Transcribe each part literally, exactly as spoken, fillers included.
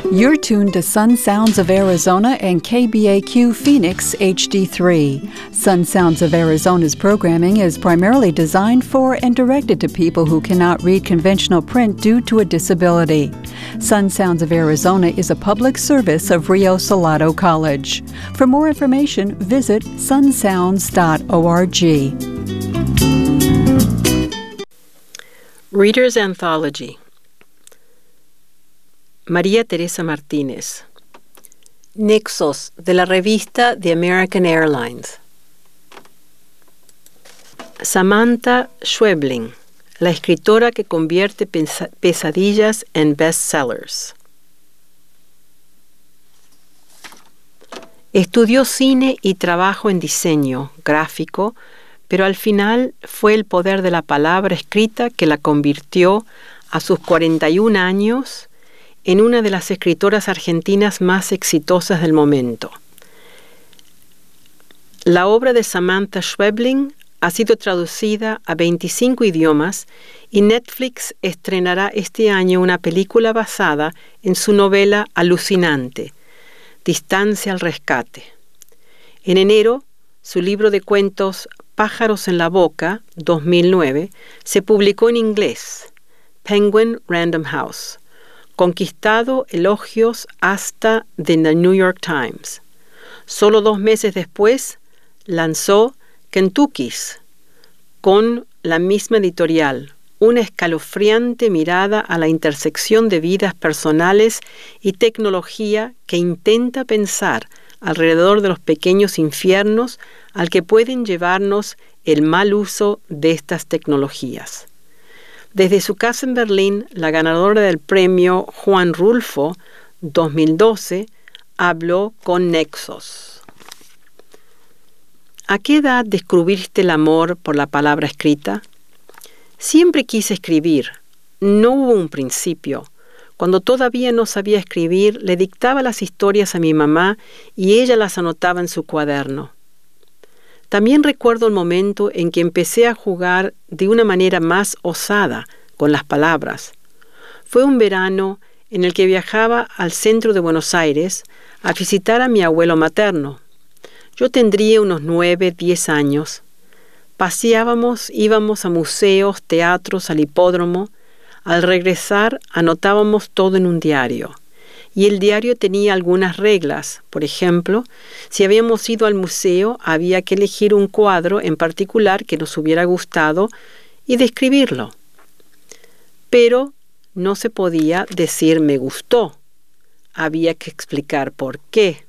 You're tuned to Sun Sounds of Arizona and K B A Q Phoenix H D three. Sun Sounds of Arizona's programming is primarily designed for and directed to people who cannot read conventional print due to a disability. Sun Sounds of Arizona is a public service of Rio Salado College. For more information, visit sun sounds dot org. Reader's Anthology. María Teresa Martínez. Nexos, de la revista The American Airlines. Samantha Schweblin, la escritora que convierte pesa- pesadillas en bestsellers. Estudió cine y trabajo en diseño gráfico, pero al final fue el poder de la palabra escrita que la convirtió a sus cuarenta y un años en una de las escritoras argentinas más exitosas del momento. La obra de Samantha Schweblin ha sido traducida a veinticinco idiomas y Netflix estrenará este año una película basada en su novela alucinante, Distancia al rescate. En enero, su libro de cuentos Pájaros en la boca, dos mil nueve, se publicó en inglés, Penguin Random House, conquistado elogios hasta de The New York Times. Solo dos meses después, lanzó Kentucky's, con la misma editorial, una escalofriante mirada a la intersección de vidas personales y tecnología que intenta pensar alrededor de los pequeños infiernos al que pueden llevarnos el mal uso de estas tecnologías. Desde su casa en Berlín, la ganadora del premio Juan Rulfo dos mil doce habló con Nexos. ¿A qué edad descubriste el amor por la palabra escrita? Siempre quise escribir. No hubo un principio. Cuando todavía no sabía escribir, le dictaba las historias a mi mamá y ella las anotaba en su cuaderno. También recuerdo el momento en que empecé a jugar de una manera más osada con las palabras. Fue un verano en el que viajaba al centro de Buenos Aires a visitar a mi abuelo materno. Yo tendría unos nueve, diez años. Paseábamos, íbamos a museos, teatros, al hipódromo. Al regresar, anotábamos todo en un diario. Y el diario tenía algunas reglas. Por ejemplo, si habíamos ido al museo, había que elegir un cuadro en particular que nos hubiera gustado y describirlo. Pero no se podía decir me gustó. Había que explicar por qué.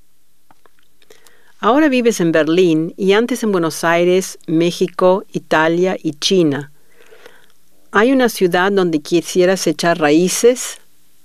Ahora vives en Berlín y antes en Buenos Aires, México, Italia y China. ¿Hay una ciudad donde quisieras echar raíces?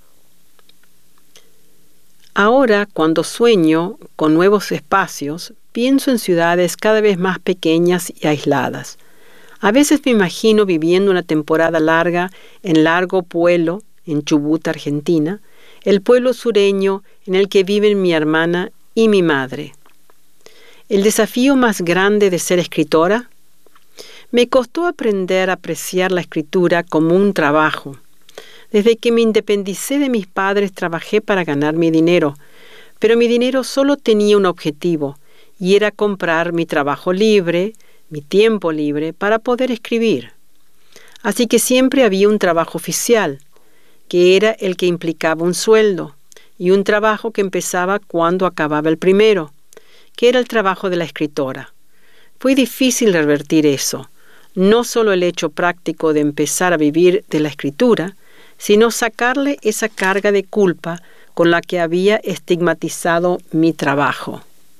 Ahora, cuando sueño con nuevos espacios, pienso en ciudades cada vez más pequeñas y aisladas. A veces me imagino viviendo una temporada larga en Largo Pueblo, en Chubut, Argentina, el pueblo sureño en el que viven mi hermana y mi madre. ¿El desafío más grande de ser escritora? Me costó aprender a apreciar la escritura como un trabajo. Desde que me independicé de mis padres trabajé para ganar mi dinero, pero mi dinero solo tenía un objetivo, y era comprar mi trabajo libre, mi tiempo libre, para poder escribir. Así que siempre había un trabajo oficial, que era el que implicaba un sueldo, y un trabajo que empezaba cuando acababa el primero, que era el trabajo de la escritora. Fue difícil revertir eso, no solo el hecho práctico de empezar a vivir de la escritura, sino sacarle esa carga de culpa con la que había estigmatizado mi trabajo.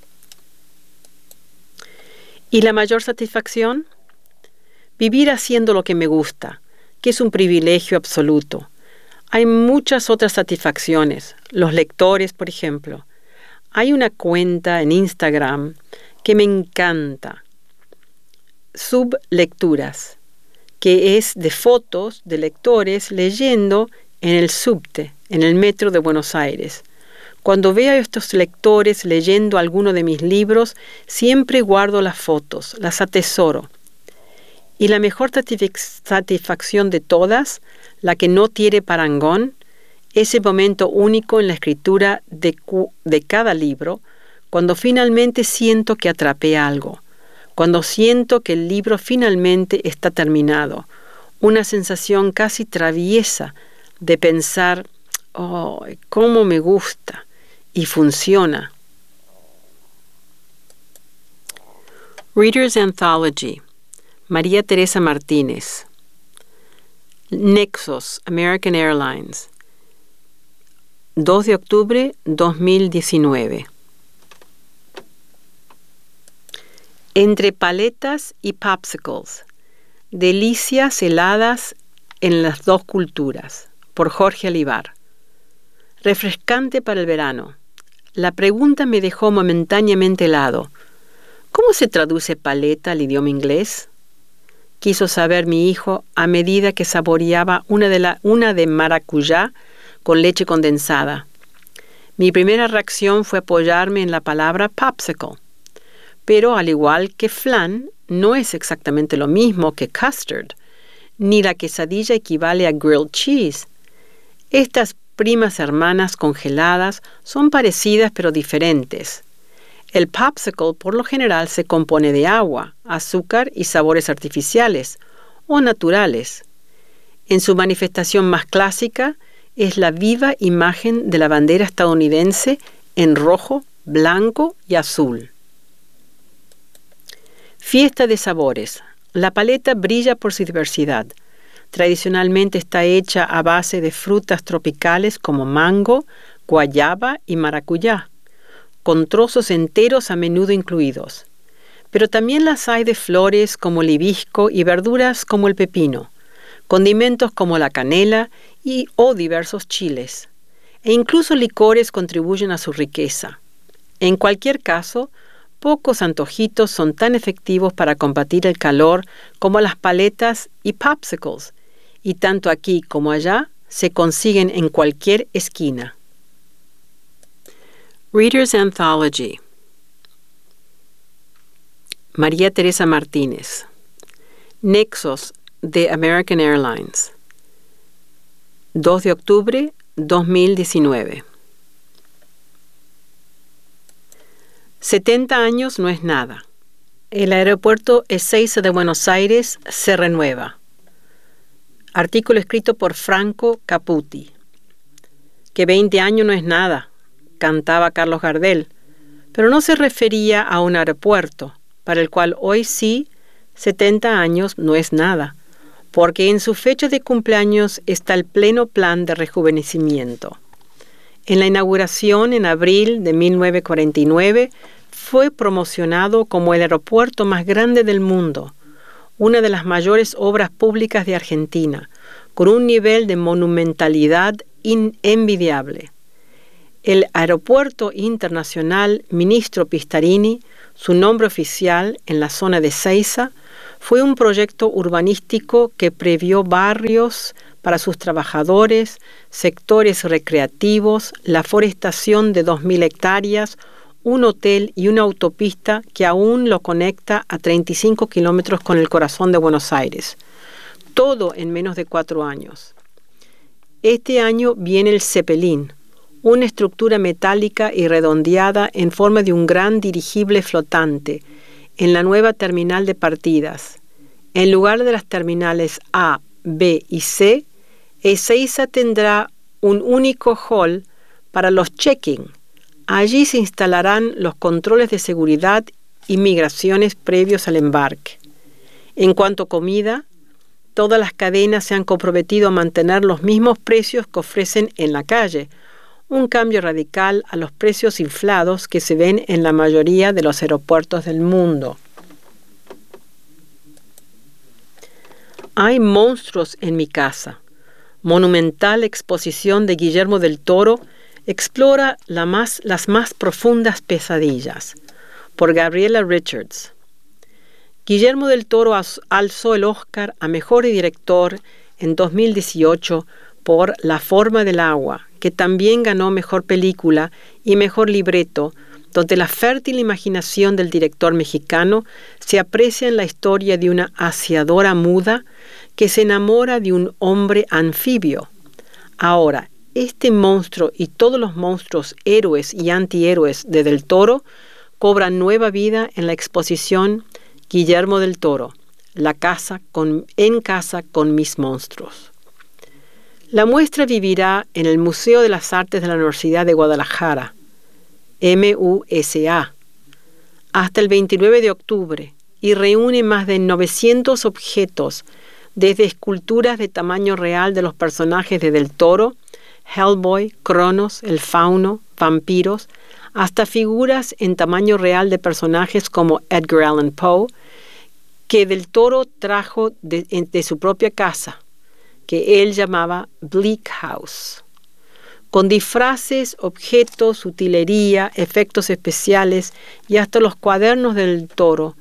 ¿Y la mayor satisfacción? Vivir haciendo lo que me gusta, que es un privilegio absoluto. Hay muchas otras satisfacciones, los lectores, por ejemplo. Hay una cuenta en Instagram que me encanta, Sublecturas, que es de fotos de lectores leyendo en el subte, en el metro de Buenos Aires. Cuando veo a estos lectores leyendo alguno de mis libros, siempre guardo las fotos, las atesoro. Y la mejor satisfac- satisfacción de todas, la que no tiene parangón, ese momento único en la escritura de, cu- de cada libro, cuando finalmente siento que atrapé algo, cuando siento que el libro finalmente está terminado, una sensación casi traviesa de pensar, oh, cómo me gusta y funciona. Reader's Anthology, María Teresa Martínez. Nexos, American Airlines, dos de octubre dos mil diecinueve. Entre paletas y popsicles, delicias heladas en las dos culturas, por Jorge Alivar. Refrescante para el verano. La pregunta me dejó momentáneamente helado. ¿Cómo se traduce paleta al idioma inglés? Quiso saber mi hijo a medida que saboreaba una de, la, una de maracuyá con leche condensada. Mi primera reacción fue apoyarme en la palabra popsicle. Pero al igual que flan, no es exactamente lo mismo que custard, ni la quesadilla equivale a grilled cheese. Estas primas hermanas congeladas son parecidas pero diferentes. El popsicle por lo general se compone de agua, azúcar y sabores artificiales o naturales. En su manifestación más clásica es la viva imagen de la bandera estadounidense en rojo, blanco y azul. Fiesta de sabores. La paleta brilla por su diversidad. Tradicionalmente está hecha a base de frutas tropicales como mango, guayaba y maracuyá, con trozos enteros a menudo incluidos. Pero también las hay de flores como el hibisco y verduras como el pepino, condimentos como la canela y o diversos chiles. E incluso licores contribuyen a su riqueza. En cualquier caso, pocos antojitos son tan efectivos para combatir el calor como las paletas y popsicles, y tanto aquí como allá se consiguen en cualquier esquina. Reader's Anthology, María Teresa Martínez. Nexos, de American Airlines, dos de octubre dos mil diecinueve. setenta años no es nada. El aeropuerto Ezeiza de Buenos Aires se renueva. Artículo escrito por Franco Caputi. Que veinte años no es nada, cantaba Carlos Gardel, pero no se refería a un aeropuerto, para el cual hoy sí, setenta años no es nada, porque en su fecha de cumpleaños está el pleno plan de rejuvenecimiento. En la inauguración en abril de mil novecientos cuarenta y nueve fue promocionado como el aeropuerto más grande del mundo, una de las mayores obras públicas de Argentina, con un nivel de monumentalidad envidiable. El Aeropuerto Internacional Ministro Pistarini, su nombre oficial en la zona de Ezeiza, fue un proyecto urbanístico que previó barrios para sus trabajadores, sectores recreativos, la forestación de dos mil hectáreas, un hotel y una autopista que aún lo conecta a treinta y cinco kilómetros con el corazón de Buenos Aires. Todo en menos de cuatro años. Este año viene el Zeppelin, una estructura metálica y redondeada en forma de un gran dirigible flotante en la nueva terminal de partidas. En lugar de las terminales A, B y C, Ezeiza tendrá un único hall para los check-in. Allí se instalarán los controles de seguridad y migraciones previos al embarque. En cuanto a comida, todas las cadenas se han comprometido a mantener los mismos precios que ofrecen en la calle, un cambio radical a los precios inflados que se ven en la mayoría de los aeropuertos del mundo. Hay monstruos en mi casa. Monumental exposición de Guillermo del Toro explora la más, las más profundas pesadillas, por Gabriela Richards. Guillermo del Toro alzó el Oscar a Mejor Director en dos mil dieciocho por La forma del agua, que también ganó Mejor Película y Mejor Libreto, donde la fértil imaginación del director mexicano se aprecia en la historia de una aseadora muda que se enamora de un hombre anfibio. Ahora, este monstruo y todos los monstruos héroes y antihéroes de Del Toro cobran nueva vida en la exposición Guillermo del Toro, la casa con, en casa con mis monstruos. La muestra vivirá en el Museo de las Artes de la Universidad de Guadalajara, M U S A, hasta el veintinueve de octubre y reúne más de novecientos objetos, desde esculturas de tamaño real de los personajes de Del Toro, Hellboy, Cronos, el Fauno, vampiros, hasta figuras en tamaño real de personajes como Edgar Allan Poe, que Del Toro trajo de, de su propia casa, que él llamaba Bleak House, con disfraces, objetos, utilería, efectos especiales y hasta los cuadernos de Del Toro.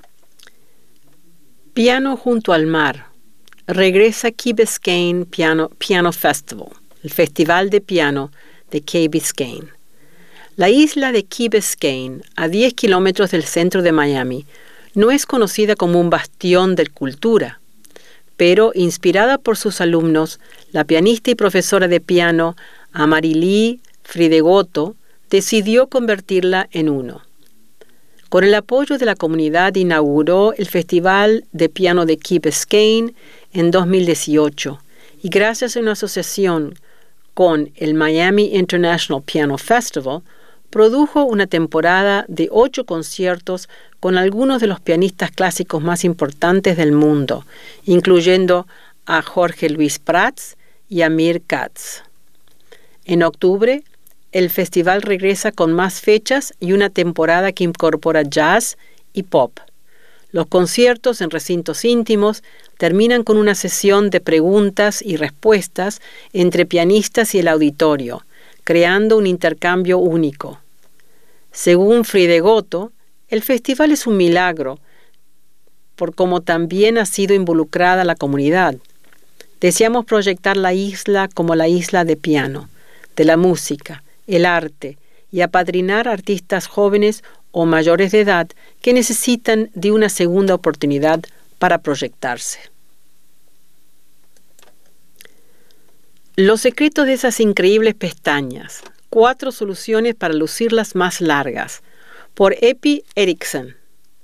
Piano junto al mar. Regresa Key Biscayne Piano, Piano Festival, el festival de piano de Key Biscayne. La isla de Key Biscayne, a diez kilómetros del centro de Miami, no es conocida como un bastión de cultura, pero inspirada por sus alumnos, la pianista y profesora de piano Amarilie Fridegoto decidió convertirla en uno. Con el apoyo de la comunidad inauguró el Festival de Piano de Key Biscayne en dos mil dieciocho y gracias a una asociación con el Miami International Piano Festival, produjo una temporada de ocho conciertos con algunos de los pianistas clásicos más importantes del mundo, incluyendo a Jorge Luis Prats y Amir Katz. En octubre, el festival regresa con más fechas y una temporada que incorpora jazz y pop. Los conciertos en recintos íntimos terminan con una sesión de preguntas y respuestas entre pianistas y el auditorio, creando un intercambio único. Según Fridegoto, el festival es un milagro por cómo también ha sido involucrada la comunidad. Deseamos proyectar la isla como la isla de piano, de la música, el arte y apadrinar artistas jóvenes o mayores de edad que necesitan de una segunda oportunidad para proyectarse. Los secretos de esas increíbles pestañas. Cuatro soluciones para lucirlas más largas. Por Epi Erickson.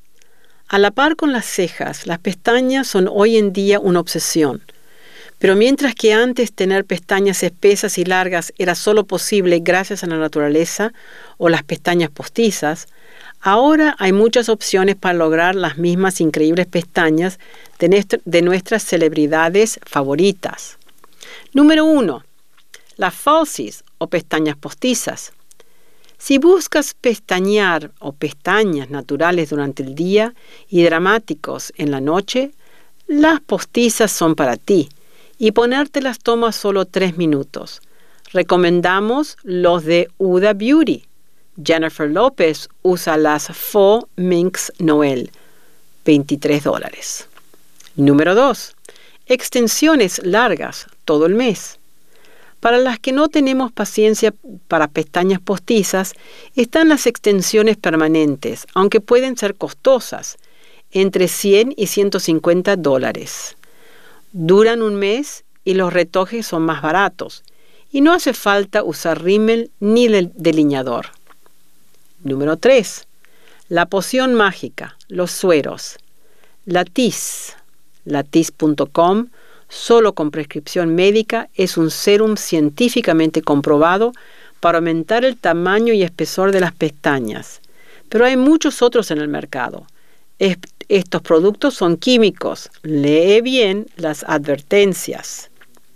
A la par con las cejas, las pestañas son hoy en día una obsesión. Pero mientras que antes tener pestañas espesas y largas era solo posible gracias a la naturaleza o las pestañas postizas, ahora hay muchas opciones para lograr las mismas increíbles pestañas de, nuestra, de nuestras celebridades favoritas. Número uno. Las falsies o pestañas postizas. Si buscas pestañear o pestañas naturales durante el día y dramáticos en la noche, las postizas son para ti y ponértelas toma solo tres minutos. Recomendamos los de Huda Beauty. Jennifer López usa las Faux Minx Noel, veintitrés dólares. Número dos. Extensiones largas todo el mes. Para las que no tenemos paciencia para pestañas postizas, están las extensiones permanentes, aunque pueden ser costosas, entre cien y ciento cincuenta dólares. Duran un mes y los retoques son más baratos, y no hace falta usar rímel ni delineador. Número tres. La poción mágica, los sueros. Latisse, latisse punto com, solo con prescripción médica, es un sérum científicamente comprobado para aumentar el tamaño y espesor de las pestañas. Pero hay muchos otros en el mercado. Est- estos productos son químicos. Lee bien las advertencias.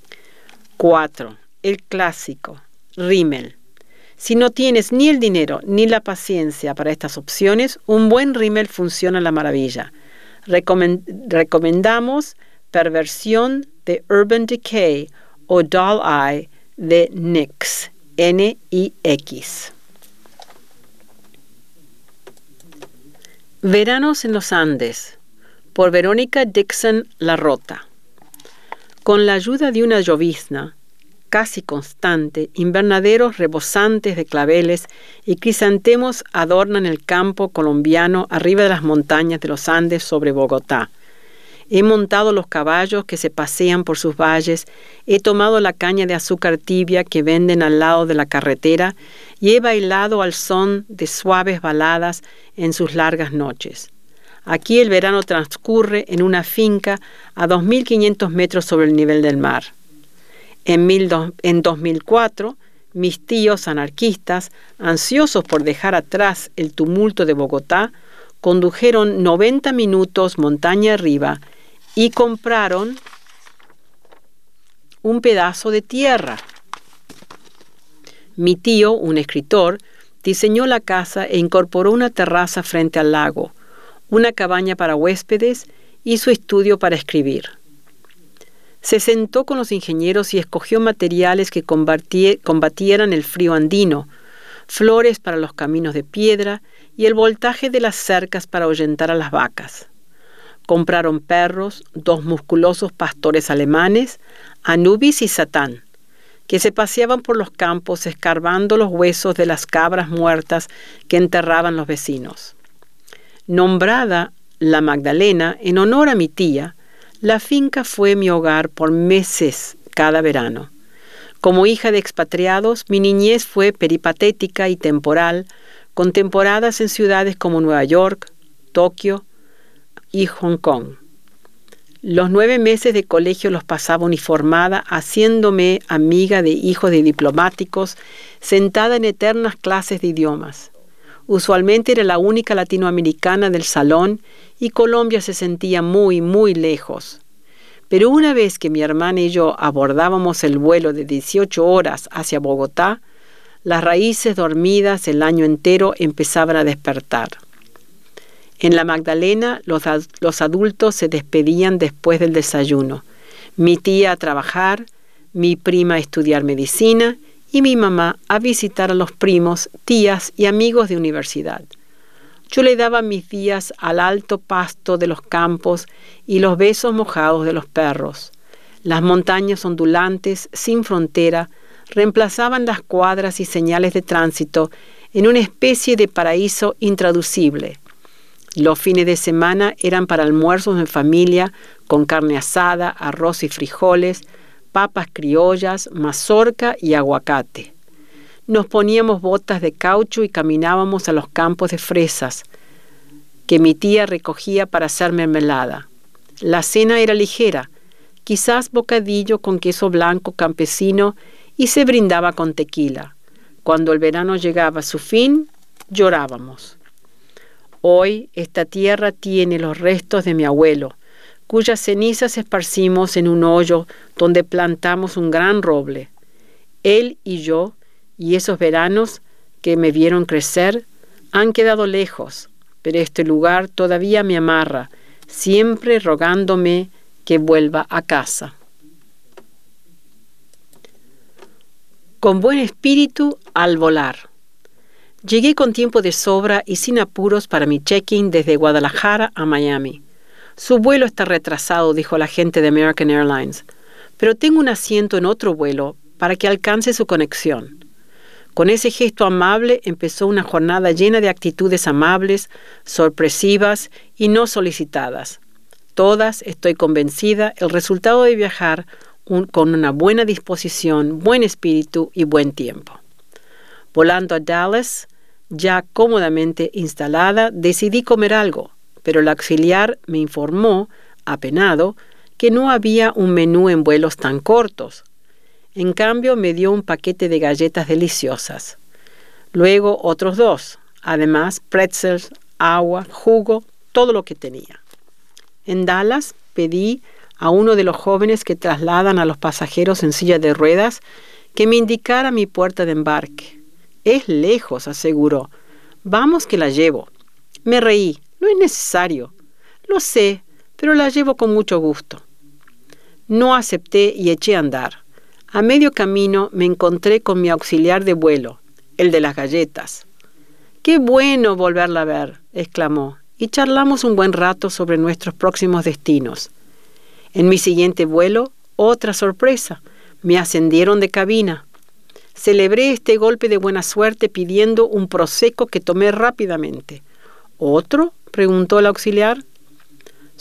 cuatro. El clásico, rímel. Si no tienes ni el dinero ni la paciencia para estas opciones, un buen rímel funciona a la maravilla. Recomend- recomendamos Perversión de Urban Decay o Doll Eye de N Y X, N I X. Veranos en los Andes, por Verónica Dixon Larrota. Con la ayuda de una llovizna casi constante, invernaderos rebosantes de claveles y crisantemos adornan el campo colombiano arriba de las montañas de los Andes sobre Bogotá. He montado los caballos que se pasean por sus valles, he tomado la caña de azúcar tibia que venden al lado de la carretera y he bailado al son de suaves baladas en sus largas noches. Aquí el verano transcurre en una finca a dos mil quinientos metros sobre el nivel del mar. En, mil do, en dos mil cuatro, mis tíos anarquistas, ansiosos por dejar atrás el tumulto de Bogotá, condujeron noventa minutos montaña arriba y compraron un pedazo de tierra. Mi tío, un escritor, diseñó la casa e incorporó una terraza frente al lago, una cabaña para huéspedes y su estudio para escribir. Se sentó con los ingenieros y escogió materiales que combatieran el frío andino, flores para los caminos de piedra y el voltaje de las cercas para ahuyentar a las vacas. Compraron perros, dos musculosos pastores alemanes, Anubis y Satán, que se paseaban por los campos escarbando los huesos de las cabras muertas que enterraban los vecinos. Nombrada La Magdalena en honor a mi tía, la finca fue mi hogar por meses cada verano. Como hija de expatriados, mi niñez fue peripatética y temporal, con temporadas en ciudades como Nueva York, Tokio y Hong Kong. Los nueve meses de colegio los pasaba uniformada, haciéndome amiga de hijos de diplomáticos, sentada en eternas clases de idiomas. Usualmente era la única latinoamericana del salón y Colombia se sentía muy, muy lejos. Pero una vez que mi hermana y yo abordábamos el vuelo de dieciocho horas hacia Bogotá, las raíces dormidas el año entero empezaban a despertar. En La Magdalena, los, los adultos se despedían después del desayuno. Mi tía a trabajar, mi prima a estudiar medicina y mi mamá a visitar a los primos, tías y amigos de universidad. Yo le daba mis días al alto pasto de los campos y los besos mojados de los perros. Las montañas ondulantes, sin frontera, reemplazaban las cuadras y señales de tránsito en una especie de paraíso intraducible. Los fines de semana eran para almuerzos en familia, con carne asada, arroz y frijoles, papas criollas, mazorca y aguacate. Nos poníamos botas de caucho y caminábamos a los campos de fresas, que mi tía recogía para hacer mermelada. La cena era ligera, quizás bocadillo con queso blanco campesino y se brindaba con tequila. Cuando el verano llegaba a su fin, llorábamos. Hoy esta tierra tiene los restos de mi abuelo, cuyas cenizas esparcimos en un hoyo donde plantamos un gran roble. Él y yo, y esos veranos que me vieron crecer, han quedado lejos, pero este lugar todavía me amarra, siempre rogándome que vuelva a casa. Con buen espíritu al volar. Llegué con tiempo de sobra y sin apuros para mi check-in desde Guadalajara a Miami. Su vuelo está retrasado, dijo la gente de American Airlines, pero tengo un asiento en otro vuelo para que alcance su conexión. Con ese gesto amable empezó una jornada llena de actitudes amables, sorpresivas y no solicitadas. Todas, estoy convencida, el resultado de viajar un, con una buena disposición, buen espíritu y buen tiempo. Volando a Dallas, ya cómodamente instalada, decidí comer algo, pero el auxiliar me informó, apenado, que no había un menú en vuelos tan cortos. En cambio, me dio un paquete de galletas deliciosas. Luego otros dos, además pretzels, agua, jugo, todo lo que tenía. En Dallas pedí a uno de los jóvenes que trasladan a los pasajeros en silla de ruedas que me indicara mi puerta de embarque. Es lejos, aseguró. Vamos que la llevo. Me reí. No es necesario. Lo sé, pero la llevo con mucho gusto. No acepté y eché a andar. A medio camino me encontré con mi auxiliar de vuelo, el de las galletas. ¡Qué bueno volverla a ver!, exclamó, y charlamos un buen rato sobre nuestros próximos destinos. En mi siguiente vuelo, otra sorpresa. Me ascendieron de cabina. Celebré este golpe de buena suerte pidiendo un prosecco que tomé rápidamente. ¿Otro?, preguntó el auxiliar.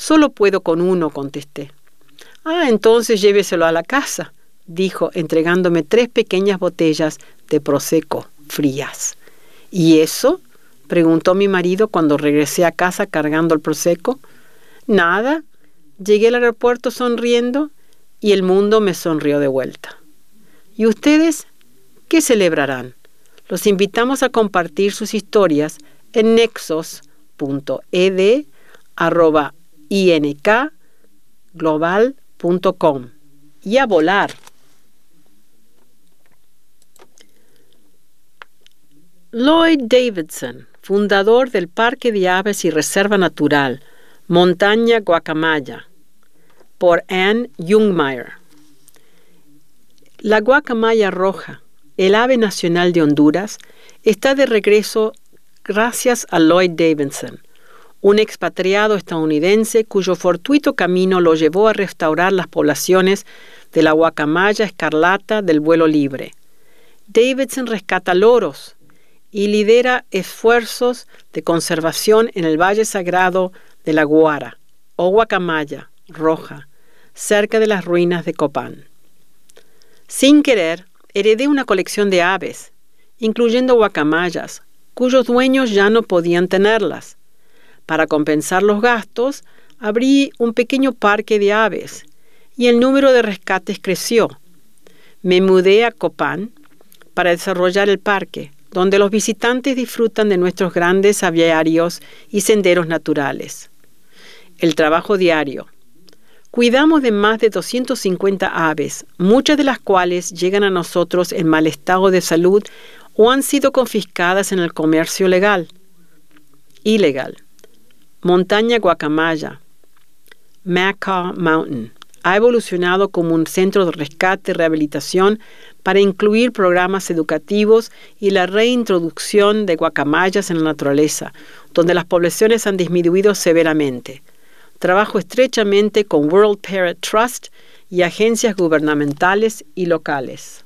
Solo puedo con uno, contesté. Ah, entonces lléveselo a la casa, dijo, entregándome tres pequeñas botellas de Prosecco frías. ¿Y eso?, preguntó mi marido cuando regresé a casa cargando el Prosecco. Nada, llegué al aeropuerto sonriendo y el mundo me sonrió de vuelta. ¿Y ustedes qué celebrarán? Los invitamos a compartir sus historias en nexos punto e d arroba inc punto com y a volar. Lloyd Davidson, fundador del Parque de Aves y Reserva Natural Montaña Guacamaya, por Anne Jungmeier. La guacamaya roja, el ave nacional de Honduras, está de regreso gracias a Lloyd Davidson, un expatriado estadounidense cuyo fortuito camino lo llevó a restaurar las poblaciones de la guacamaya escarlata del vuelo libre. Davidson rescata loros y lidera esfuerzos de conservación en el Valle Sagrado de la Guara, o guacamaya roja, cerca de las ruinas de Copán. Sin querer, heredé una colección de aves, incluyendo guacamayas, cuyos dueños ya no podían tenerlas. Para compensar los gastos, abrí un pequeño parque de aves y el número de rescates creció. Me mudé a Copán para desarrollar el parque, donde los visitantes disfrutan de nuestros grandes aviarios y senderos naturales. El trabajo diario. Cuidamos de más de doscientas cincuenta aves, muchas de las cuales llegan a nosotros en mal estado de salud o han sido confiscadas en el comercio legal. Ilegal. Montaña Guacamaya, Macaw Mountain, ha evolucionado como un centro de rescate y rehabilitación para incluir programas educativos y la reintroducción de guacamayas en la naturaleza, donde las poblaciones han disminuido severamente. Trabajo estrechamente con World Parrot Trust y agencias gubernamentales y locales.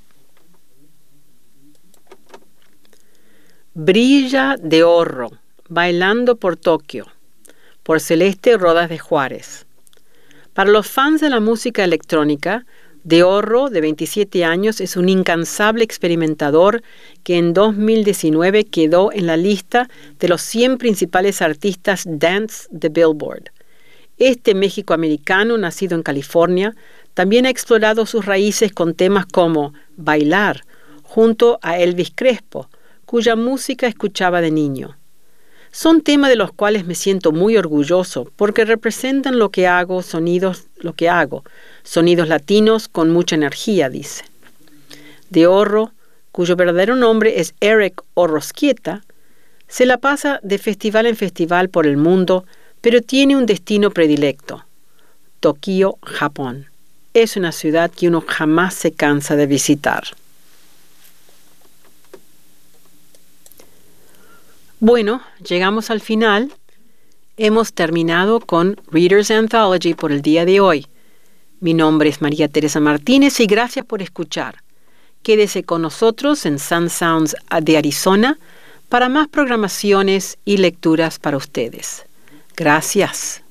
Brilla de Orro, bailando por Tokio, por Celeste Rodas de Juárez. Para los fans de la música electrónica, De Orro, de veintisiete años, es un incansable experimentador que en dos mil diecinueve quedó en la lista de los cien principales artistas dance de Billboard. Este méxico-americano, nacido en California, también ha explorado sus raíces con temas como Bailar, junto a Elvis Crespo, cuya música escuchaba de niño. Son temas de los cuales me siento muy orgulloso porque representan lo que hago, sonidos, lo que hago, sonidos latinos con mucha energía, dice. De Orro, cuyo verdadero nombre es Eric Orrosquieta, se la pasa de festival en festival por el mundo, pero tiene un destino predilecto: Tokio, Japón. Es una ciudad que uno jamás se cansa de visitar. Bueno, llegamos al final. Hemos terminado con Reader's Anthology por el día de hoy. Mi nombre es María Teresa Martínez y gracias por escuchar. Quédese con nosotros en Sun Sounds de Arizona para más programaciones y lecturas para ustedes. Gracias.